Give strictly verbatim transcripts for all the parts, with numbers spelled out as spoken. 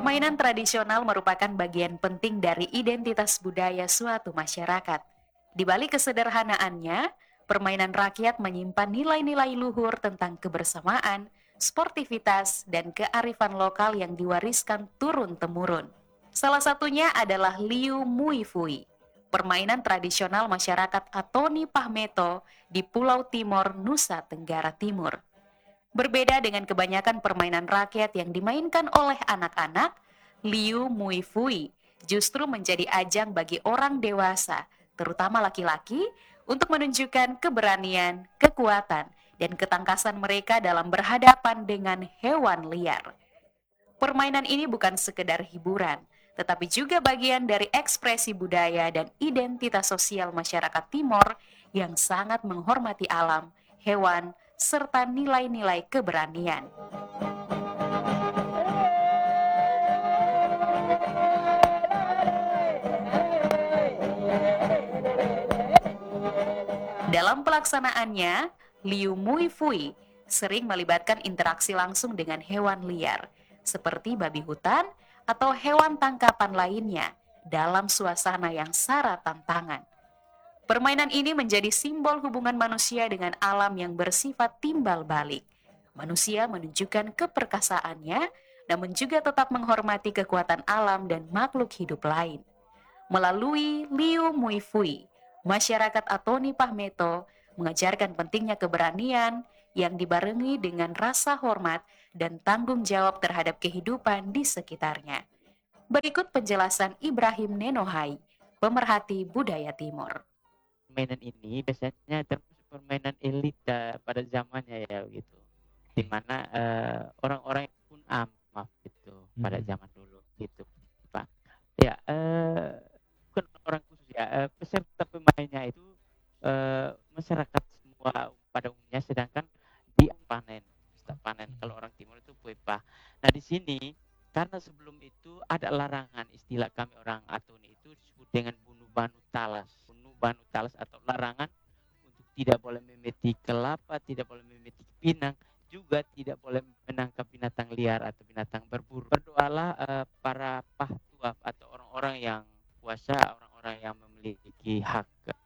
Permainan tradisional merupakan bagian penting dari identitas budaya suatu masyarakat. Di balik kesederhanaannya, permainan rakyat menyimpan nilai-nilai luhur tentang kebersamaan, sportivitas, dan kearifan lokal yang diwariskan turun-temurun. Salah satunya adalah Liu Mui Fui, permainan tradisional masyarakat Atoni Pahmeto di Pulau Timor, Nusa Tenggara Timur. Berbeda dengan kebanyakan permainan rakyat yang dimainkan oleh anak-anak, Liu Mui Fui justru menjadi ajang bagi orang dewasa, terutama laki-laki, untuk menunjukkan keberanian, kekuatan, dan ketangkasan mereka dalam berhadapan dengan hewan liar. Permainan ini bukan sekedar hiburan, tetapi juga bagian dari ekspresi budaya dan identitas sosial masyarakat Timor yang sangat menghormati alam, hewan, serta nilai-nilai keberanian. Dalam pelaksanaannya, Liu Mui Fui sering melibatkan interaksi langsung dengan hewan liar, seperti babi hutan atau hewan tangkapan lainnya, dalam suasana yang syarat tantangan. Permainan ini menjadi simbol hubungan manusia dengan alam yang bersifat timbal balik. Manusia menunjukkan keperkasaannya, namun juga tetap menghormati kekuatan alam dan makhluk hidup lain. Melalui Liu Mui Fui, masyarakat Atoni Pahmeto mengajarkan pentingnya keberanian yang dibarengi dengan rasa hormat dan tanggung jawab terhadap kehidupan di sekitarnya. Berikut penjelasan Ibrahim Nenohai, pemerhati budaya Timor. Permainan ini biasanya termasuk permainan elit uh, pada zamannya ya gitu, di mana uh, orang-orang pun amaf gitu hmm. pada zaman dulu gitu Pak. Ya uh, bukan orang khusus ya, uh, peserta pemainnya itu uh, masyarakat semua pada umumnya, sedangkan di panen, panen kalau orang timur itu puepa. Nah di sini karena sebelum itu ada larangan, istilah kami orang Atoni itu disebut dengan bunuh banu talas. Banu talas atau larangan untuk tidak boleh memetik kelapa, tidak boleh memetik pinang, juga tidak boleh menangkap binatang liar atau binatang berburu. Berdoalah uh, para pahtuaf atau orang-orang yang kuasa, orang-orang yang memiliki hak.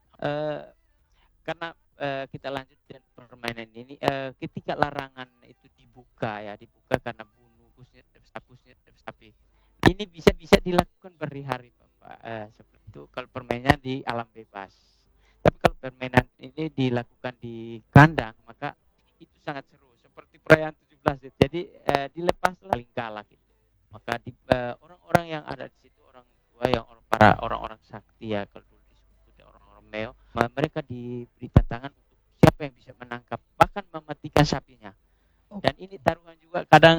Uh, karena uh, kita lanjut dengan permainan ini, uh, ketika larangan itu dibuka ya, dibuka karena bunuh khususnya khususnya sapi. Ini bisa bisa dilakukan berhari-hari, Bapak. Uh, seperti itu kalau permainannya di alam bebas. Tapi kalau permainan ini dilakukan di kandang, maka itu sangat seru. Seperti perayaan tujuh belas. Jadi uh, dilepaslah paling kalah gitu. Maka di, uh, orang-orang yang ada di situ, orang tua yang orang para orang-orang sakti ya, kalau dulu disebut orang-orang meo, mereka diberi tantangan untuk siapa yang bisa menangkap bahkan mematikan sapinya. Dan ini taruhan juga kadang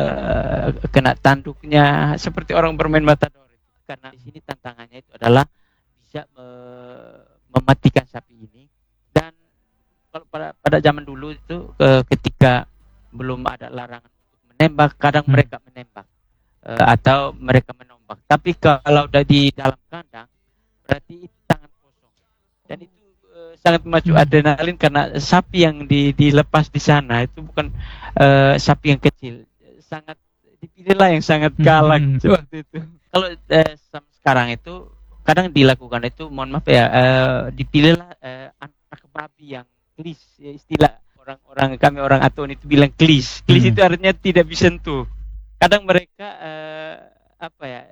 uh, kena tanduknya seperti orang bermain matador itu. Karena di sini tantangannya itu adalah bisa uh, mematikan sapi ini. Dan kalau pada pada zaman dulu itu uh, ketika belum ada larangan untuk menembak, kadang hmm. mereka menembak uh, atau mereka menombak. Tapi kalau udah di dalam kandang berarti itu tangan kosong. Dan itu sangat memacu adrenalin karena sapi yang di, dilepas di sana itu bukan uh, sapi yang kecil, sangat dipilihlah yang sangat galak hmm. seperti itu. Kalau uh, sekarang itu kadang dilakukan itu, mohon maaf ya, uh, dipilihlah uh, anak babi yang klis, ya, istilah orang-orang kami orang Atoni itu bilang klis. Klis hmm. itu artinya tidak disentuh. Kadang mereka uh, apa ya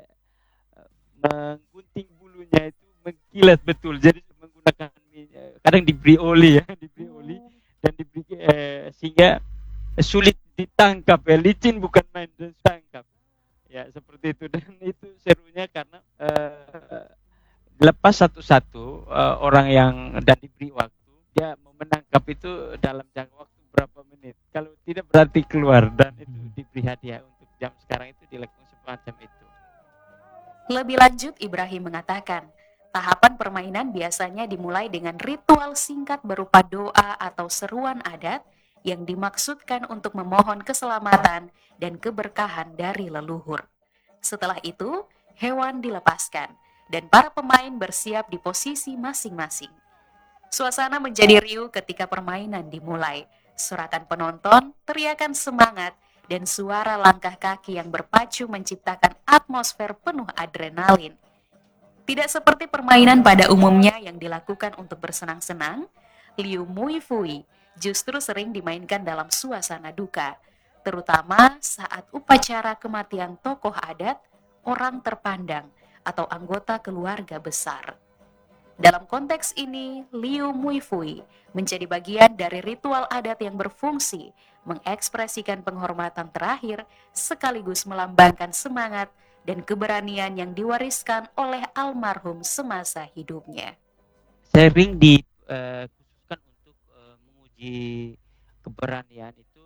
menggunting bulunya itu mengkilat betul, jadi menggunakan kadang diberi oli ya, diberi oli dan diberi eh, sehingga sulit ditangkap ya, licin bukan main dan tangkap ya, seperti itu. Dan itu serunya karena eh, lepas satu-satu eh, orang yang dan diberi waktu, dia mau menangkap itu dalam jangka waktu berapa menit, kalau tidak berarti keluar, dan itu diberi hadiah. Untuk jam sekarang itu dilakukan semacam itu. Lebih lanjut, Ibrahim mengatakan, tahapan permainan biasanya dimulai dengan ritual singkat berupa doa atau seruan adat yang dimaksudkan untuk memohon keselamatan dan keberkahan dari leluhur. Setelah itu, hewan dilepaskan dan para pemain bersiap di posisi masing-masing. Suasana menjadi riuh ketika permainan dimulai. Sorakan penonton, teriakan semangat, dan suara langkah kaki yang berpacu menciptakan atmosfer penuh adrenalin. Tidak seperti permainan pada umumnya yang dilakukan untuk bersenang-senang, Liu Mui Fui justru sering dimainkan dalam suasana duka, terutama saat upacara kematian tokoh adat, orang terpandang, atau anggota keluarga besar. Dalam konteks ini, Liu Mui Fui menjadi bagian dari ritual adat yang berfungsi mengekspresikan penghormatan terakhir sekaligus melambangkan semangat dan keberanian yang diwariskan oleh almarhum semasa hidupnya. Sering dikhususkan untuk uh, menguji keberanian itu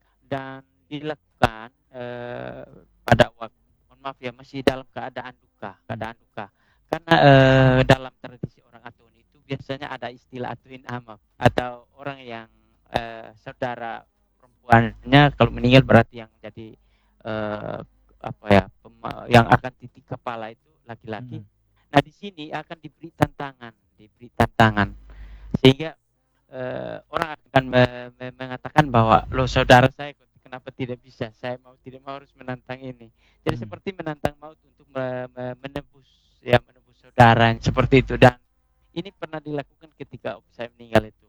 dan dilakukan uh, pada waktu, mohon maaf ya, masih dalam keadaan duka, keadaan duka. Karena uh, dalam tradisi orang Atun itu biasanya ada istilah Atuin Amaf atau orang yang uh, saudara perempuannya kalau meninggal berarti yang jadi uh, apa ya pema- yang akan titik kepala itu laki-laki. Hmm. Nah di sini akan diberi tantangan, diberi tantangan sehingga uh, orang akan me- me- mengatakan bahwa lo saudara saya kenapa tidak bisa, saya mau tidak mau harus menantang ini. Jadi hmm. seperti menantang maut untuk me- me- menebus ya menebus saudara seperti itu. Dan ini pernah dilakukan ketika saya meninggal itu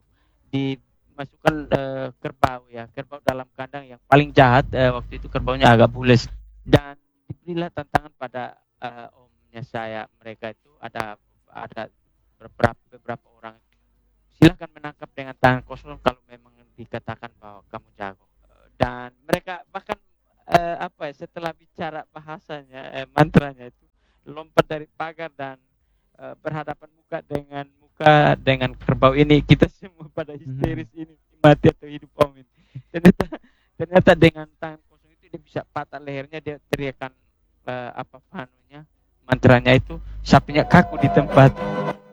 dimasukkan uh, kerbau ya kerbau dalam kandang yang paling jahat uh, waktu itu kerbaunya agak bules dan diberilah tantangan pada uh, omnya saya, mereka itu ada ada beberapa beberapa orang, silahkan menangkap dengan tangan kosong kalau memang dikatakan bahwa kamu jago. Dan mereka bahkan uh, apa ya setelah bicara bahasanya eh, mantranya itu lompat dari pagar dan uh, berhadapan muka dengan muka dengan kerbau ini. Kita semua pada histeris, hmm. ini mati atau hidup om ini. Ternyata ternyata dengan tangan kosong itu dia bisa patah lehernya, dia teriakan uh, apa panunya mantranya itu, sapinya kaku di tempat.